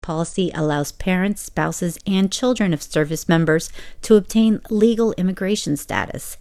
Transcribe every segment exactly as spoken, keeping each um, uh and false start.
policy allows parents, spouses, and children of service members to obtain legal immigration status.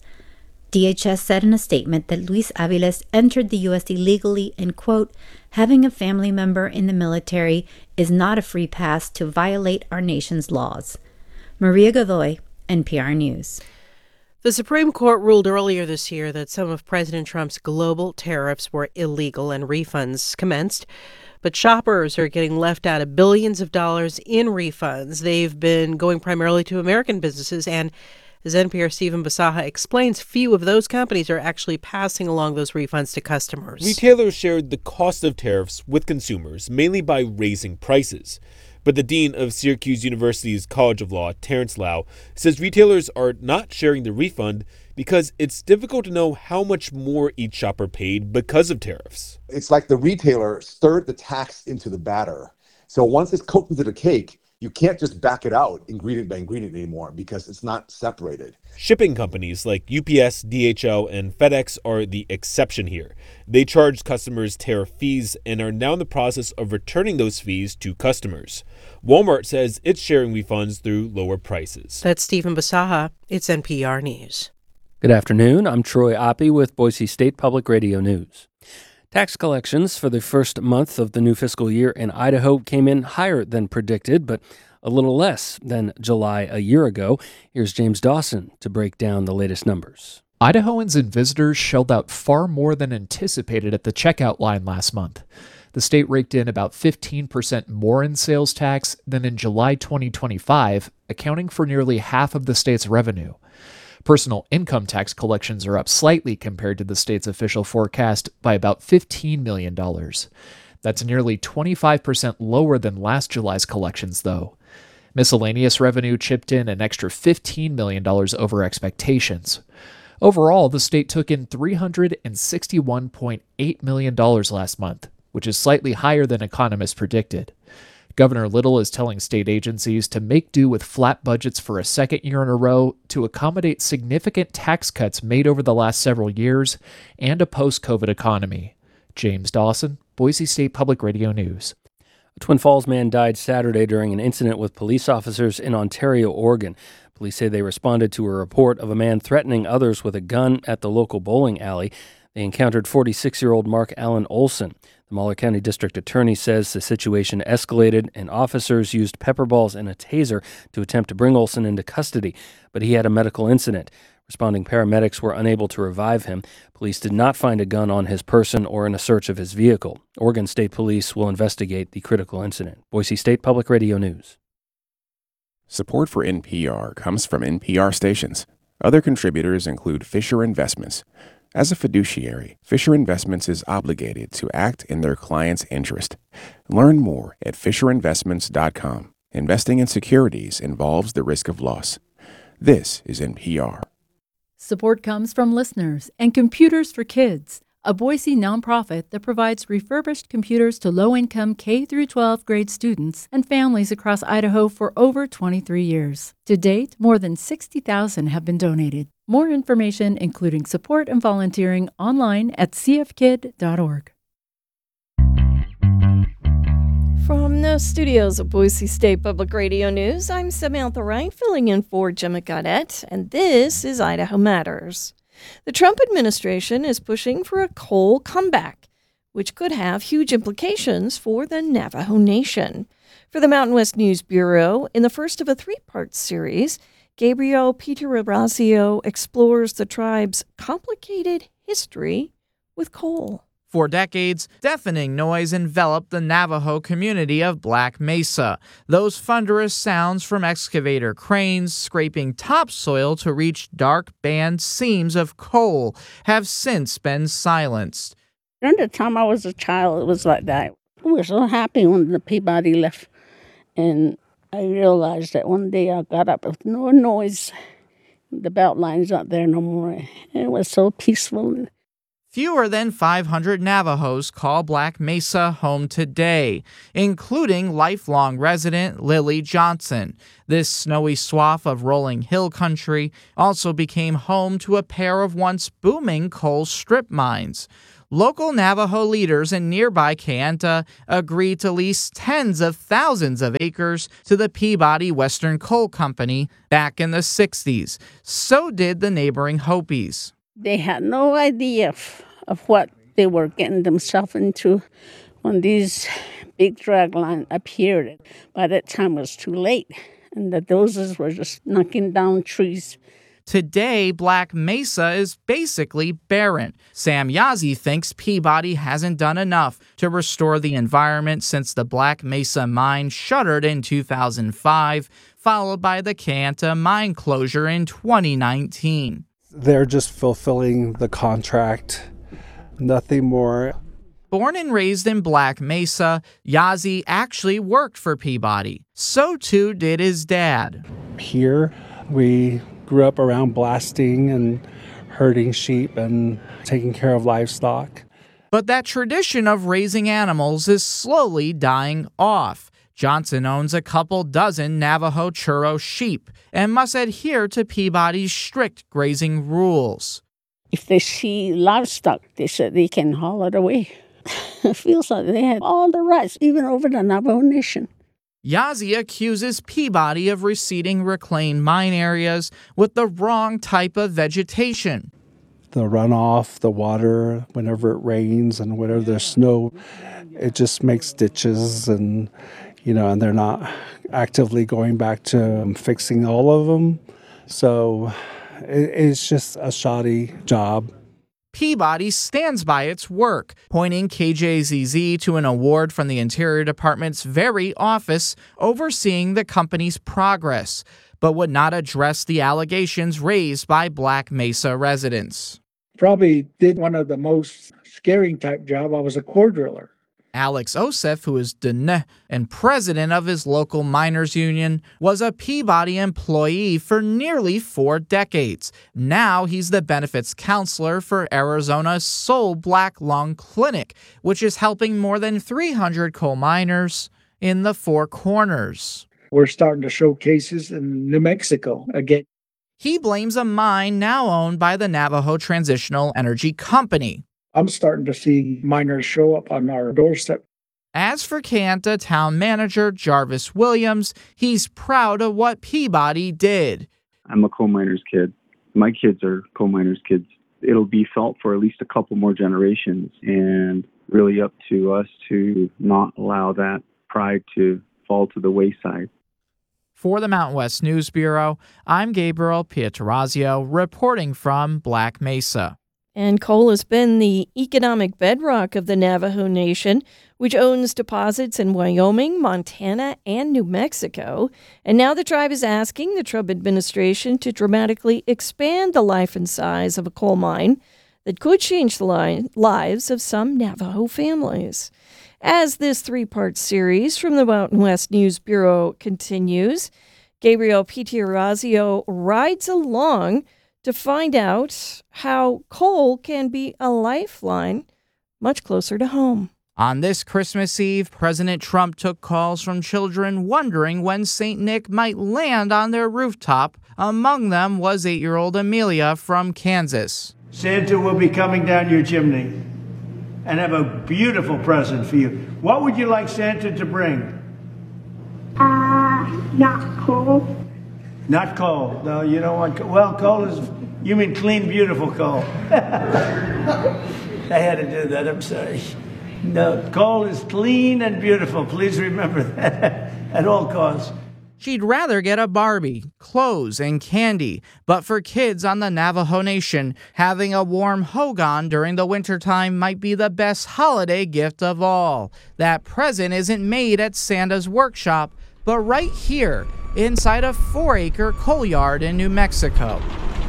D H S said in a statement that Luis Aviles entered the U S illegally and, quote, having a family member in the military is not a free pass to violate our nation's laws. Maria Godoy, N P R News. The Supreme Court ruled earlier this year that some of President Trump's global tariffs were illegal and refunds commenced. But shoppers are getting left out of billions of dollars in refunds. They've been going primarily to American businesses, and as N P R's Stephen Basaha explains, few of those companies are actually passing along those refunds to customers. Retailers shared the cost of tariffs with consumers, mainly by raising prices. But the dean of Syracuse University's College of Law, Terrence Lau, says retailers are not sharing the refund because it's difficult to know how much more each shopper paid because of tariffs. It's like the retailer stirred the tax into the batter. So once it's cooked into the cake, you can't just back it out ingredient by ingredient anymore because it's not separated. Shipping companies like U P S, D H L, and FedEx are the exception here. They charge customers tariff fees and are now in the process of returning those fees to customers. Walmart says it's sharing refunds through lower prices. That's Stephen Basaha. It's N P R News. Good afternoon. I'm Troy Oppie with Boise State Public Radio News. Tax collections for the first month of the new fiscal year in Idaho came in higher than predicted, but a little less than July a year ago. Here's James Dawson to break down the latest numbers. Idahoans and visitors shelled out far more than anticipated at the checkout line last month. The state raked in about fifteen percent more in sales tax than in July twenty twenty-five, accounting for nearly half of the state's revenue. Personal income tax collections are up slightly compared to the state's official forecast by about fifteen million dollars. That's nearly twenty-five percent lower than last July's collections, though. Miscellaneous revenue chipped in an extra fifteen million dollars over expectations. Overall, the state took in three hundred sixty-one point eight million dollars last month, which is slightly higher than economists predicted. Governor Little is telling state agencies to make do with flat budgets for a second year in a row to accommodate significant tax cuts made over the last several years and a post-COVID economy. James Dawson, Boise State Public Radio News. A Twin Falls man died Saturday during an incident with police officers in Ontario, Oregon. Police say they responded to a report of a man threatening others with a gun at the local bowling alley. They encountered forty-six-year-old Mark Allen Olson. The Muller County District Attorney says the situation escalated and officers used pepper balls and a taser to attempt to bring Olson into custody, but he had a medical incident. Responding paramedics were unable to revive him. Police did not find a gun on his person or in a search of his vehicle. Oregon State Police will investigate the critical incident. Boise State Public Radio News. Support for N P R comes from N P R stations. Other contributors include Fisher Investments. As a fiduciary, Fisher Investments is obligated to act in their client's interest. Learn more at fisher investments dot com. Investing in securities involves the risk of loss. This is N P R. Support comes from listeners and Computers for Kids, a Boise nonprofit that provides refurbished computers to low-income K through twelve grade students and families across Idaho for over twenty-three years. To date, more than sixty thousand have been donated. More information, including support and volunteering, online at c f kid dot org. From the studios of Boise State Public Radio News, I'm Samantha Wright, filling in for Gemma Gaudette, and this is Idaho Matters. The Trump administration is pushing for a coal comeback, which could have huge implications for the Navajo Nation. For the Mountain West News Bureau, in the first of a three-part series, Gabriel Peter-Razio explores the tribe's complicated history with coal. For decades, deafening noise enveloped the Navajo community of Black Mesa. Those thunderous sounds from excavator cranes scraping topsoil to reach dark band seams of coal have since been silenced. During the time I was a child, it was like that. We were so happy when the Peabody left, and I realized that one day I got up with no noise. The belt line's not there no more. And it was so peaceful. Fewer than five hundred Navajos call Black Mesa home today, including lifelong resident Lily Johnson. This snowy swath of rolling hill country also became home to a pair of once booming coal strip mines. Local Navajo leaders in nearby Kayenta agreed to lease tens of thousands of acres to the Peabody Western Coal Company back in the sixties. So did the neighboring Hopis. They had no idea of, of what they were getting themselves into when these big drag line appeared. By that time, it was too late, and the dozers were just knocking down trees. Today, Black Mesa is basically barren. Sam Yazzie thinks Peabody hasn't done enough to restore the environment since the Black Mesa mine shuttered in two thousand five, followed by the Kayenta mine closure in twenty nineteen. They're just fulfilling the contract, nothing more. Born and raised in Black Mesa, Yazzie actually worked for Peabody. So too did his dad. Here, we grew up around blasting and herding sheep and taking care of livestock. But that tradition of raising animals is slowly dying off. Johnson owns a couple dozen Navajo churro sheep and must adhere to Peabody's strict grazing rules. If they see livestock, they said they can haul it away. It feels like they had all the rights, even over the Navajo Nation. Yazzie accuses Peabody of reseeding reclaimed mine areas with the wrong type of vegetation. The runoff, the water, whenever it rains and whenever there's snow, it just makes ditches, and you know, and they're not actively going back to fixing all of them. So it, it's just a shoddy job. Peabody stands by its work, pointing K J Z Z to an award from the Interior Department's very office overseeing the company's progress, but would not address the allegations raised by Black Mesa residents. Probably did one of the most scaring type job. I was a core driller. Alex Osef, who is Dene and president of his local miners union, was a Peabody employee for nearly four decades. Now he's the benefits counselor for Arizona's sole black lung clinic, which is helping more than three hundred coal miners in the Four Corners. We're starting to show cases in New Mexico again. He blames a mine now owned by the Navajo Transitional Energy Company. I'm starting to see miners show up on our doorstep. As for Kayenta town manager Jarvis Williams, he's proud of what Peabody did. I'm a coal miner's kid. My kids are coal miner's kids. It'll be felt for at least a couple more generations, and really up to us to not allow that pride to fall to the wayside. For the Mountain West News Bureau, I'm Gabriel Pietrorazio reporting from Black Mesa. And coal has been the economic bedrock of the Navajo Nation, which owns deposits in Wyoming, Montana, and New Mexico. And now the tribe is asking the Trump administration to dramatically expand the life and size of a coal mine that could change the li- lives of some Navajo families. As this three-part series from the Mountain West News Bureau continues, Gabriel Pietrorazio rides along to find out how coal can be a lifeline much closer to home. On this Christmas Eve, President Trump took calls from children wondering when Saint Nick might land on their rooftop. Among them was eight-year-old Amelia from Kansas. Santa will be coming down your chimney and have a beautiful present for you. What would you like Santa to bring? Uh, not coal. Not coal. No, you don't want coal. Well, coal is, you mean clean, beautiful coal. I had to do that, I'm sorry. No, coal is clean and beautiful. Please remember that at all costs. She'd rather get a Barbie, clothes, and candy, but for kids on the Navajo Nation, having a warm hogan during the wintertime might be the best holiday gift of all. That present isn't made at Santa's workshop, but right here, inside a four-acre coal yard in New Mexico.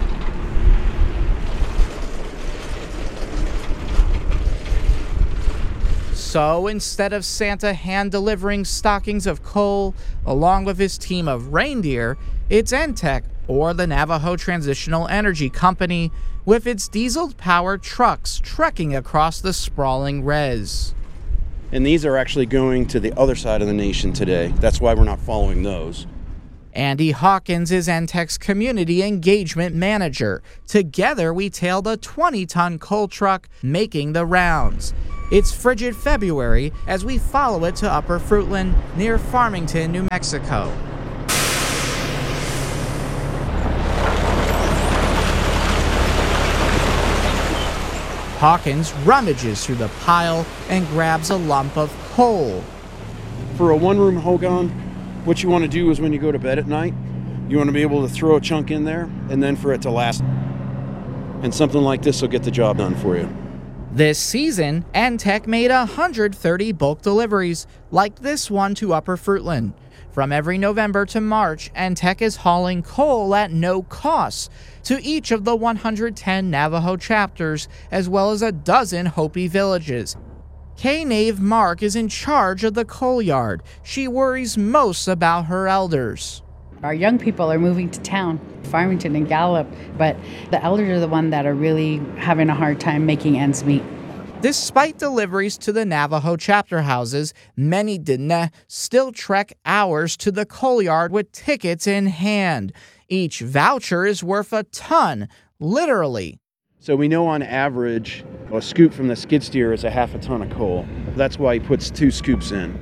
So instead of Santa hand-delivering stockings of coal along with his team of reindeer, it's N T E C, or the Navajo Transitional Energy Company, with its diesel-powered trucks trekking across the sprawling res. And these are actually going to the other side of the nation today. That's why we're not following those. Andy Hawkins is Entech's community engagement manager. Together, we tailed a twenty-ton coal truck making the rounds. It's frigid February as we follow it to Upper Fruitland near Farmington, New Mexico. Hawkins rummages through the pile and grabs a lump of coal. For a one-room hogan, what you want to do is when you go to bed at night, you want to be able to throw a chunk in there and then for it to last. And something like this will get the job done for you. This season, Entech made one hundred thirty bulk deliveries, like this one to Upper Fruitland. From every November to March, Entech is hauling coal at no cost to each of the one hundred ten Navajo chapters, as well as a dozen Hopi villages. Kay Nave Mark is in charge of the coal yard. She worries most about her elders. Our young people are moving to town, Farmington and Gallup, but the elders are the ones that are really having a hard time making ends meet. Despite deliveries to the Navajo chapter houses, many Diné still trek hours to the coal yard with tickets in hand. Each voucher is worth a ton, literally. So we know on average, a scoop from the skid steer is a half a ton of coal. That's why he puts two scoops in.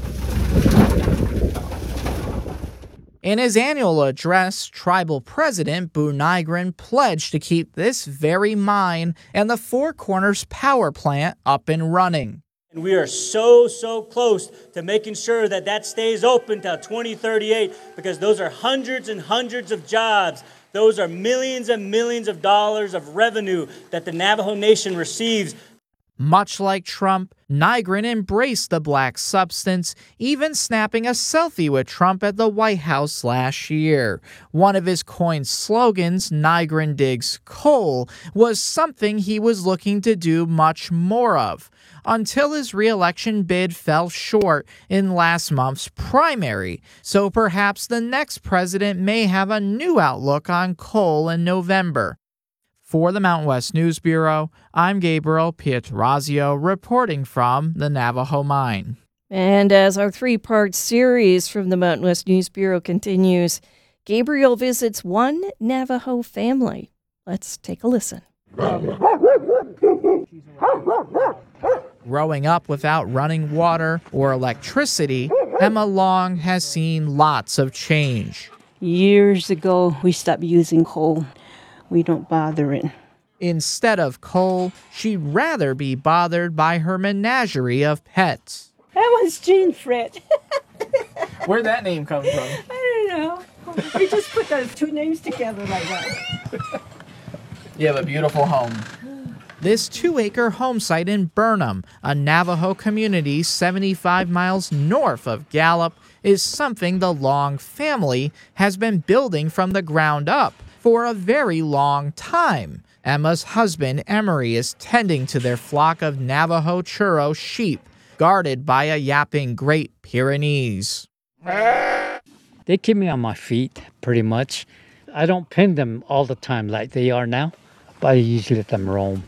In his annual address, Tribal President Boo Nygren pledged to keep this very mine and the Four Corners power plant up and running. And we are so, so close to making sure that that stays open till twenty thirty-eight, because those are hundreds and hundreds of jobs. Those are millions and millions of dollars of revenue that the Navajo Nation receives. Much like Trump, Nygren embraced the black substance, even snapping a selfie with Trump at the White House last year. One of his coined slogans, Nygren digs coal, was something he was looking to do much more of, until his re-election bid fell short in last month's primary. So perhaps the next president may have a new outlook on coal in November. For the Mountain West News Bureau, I'm Gabriel Pietrorazio reporting from the Navajo Mine. And as our three-part series from the Mountain West News Bureau continues, Gabriel visits one Navajo family. Let's take a listen. Growing up without running water or electricity, Emma Long has seen lots of change. Years ago, we stopped using coal. We don't bother it. Instead of coal, she'd rather be bothered by her menagerie of pets. That was Jean Fred. Where'd that name come from? I don't know. We just put those two names together like that. You have a beautiful home. This two-acre home site in Burnham, a Navajo community seventy-five miles north of Gallup, is something the Long family has been building from the ground up for a very long time. Emma's husband, Emery, is tending to their flock of Navajo Churro sheep, guarded by a yapping Great Pyrenees. They keep me on my feet, pretty much. I don't pin them all the time like they are now, but I usually let them roam.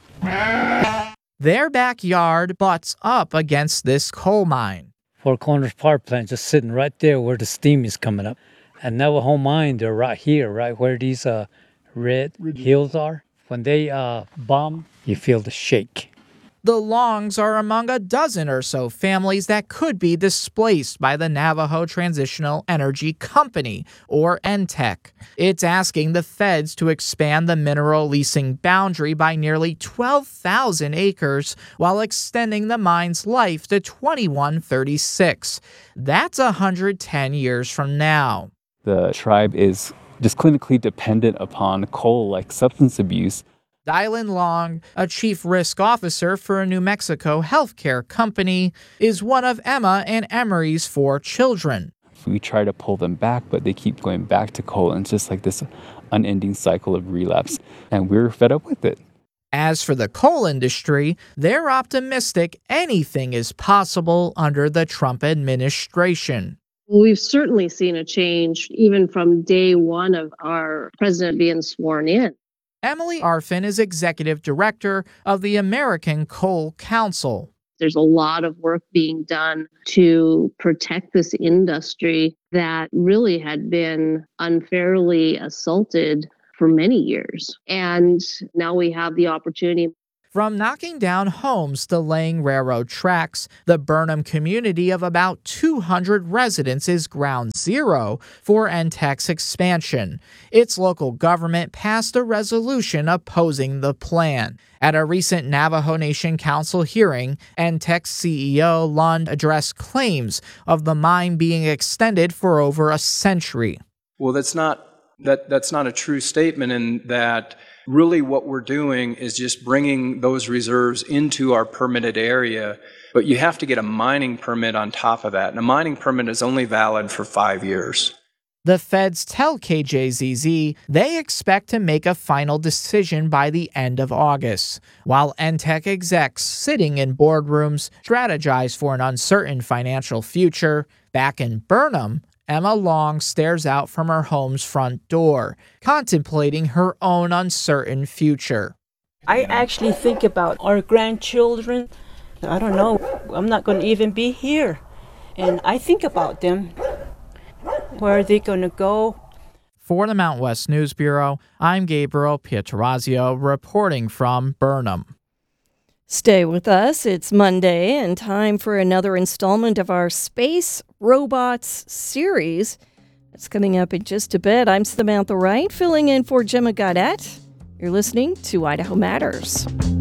Their backyard butts up against this coal mine. Four Corners Power Plant just sitting right there where the steam is coming up. And Navajo Mine, they're right here, right where these uh, red hills are. When they uh, bomb, you feel the shake. The Longs are among a dozen or so families that could be displaced by the Navajo Transitional Energy Company, or Entech. It's asking the feds to expand the mineral leasing boundary by nearly twelve thousand acres while extending the mine's life to twenty-one thirty-six. That's one hundred ten years from now. The tribe is just clinically dependent upon coal-like substance abuse. Dylan Long, a chief risk officer for a New Mexico healthcare company, is one of Emma and Emery's four children. We try to pull them back, but they keep going back to coal, and it's just like this unending cycle of relapse, and we're fed up with it. As for the coal industry, they're optimistic anything is possible under the Trump administration. We've certainly seen a change even from day one of our president being sworn in. Emily Arfin is executive director of the American Coal Council. There's a lot of work being done to protect this industry that really had been unfairly assaulted for many years. And now we have the opportunity. From knocking down homes to laying railroad tracks, the Burnham community of about two hundred residents is ground zero for N T E C's expansion. Its local government passed a resolution opposing the plan. At a recent Navajo Nation Council hearing, N T E C C E O Lund addressed claims of the mine being extended for over a century. Well, that's not that that's not a true statement, in that really what we're doing is just bringing those reserves into our permitted area, but you have to get a mining permit on top of that, and a mining permit is only valid for five years. The feds tell K J Z Z they expect to make a final decision by the end of August, while N T E C execs sitting in boardrooms strategize for an uncertain financial future. Back in Burnham, Emma Long stares out from her home's front door, contemplating her own uncertain future. I actually think about our grandchildren. I don't know, I'm not going to even be here. And I think about them. Where are they going to go? For the Mount West News Bureau, I'm Gabriel Pietrorazio reporting from Burnham. Stay with us. It's Monday and time for another installment of our Space Robots series. It's coming up in just a bit. I'm Samantha Wright, filling in for Gemma Gaudette. You're listening to Idaho Matters.